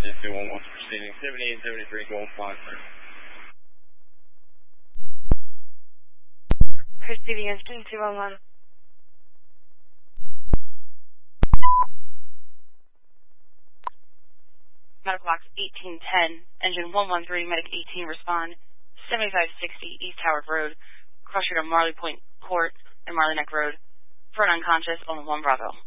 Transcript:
211 proceeding 78 and 73 Gold 5. Proceeding engine 211. Medical box 1810, engine 113, medic 18, respond 7560 East Howard Road, cross street on Marley Point Court and Marley Neck Road, for an unconscious on 1 Bravo.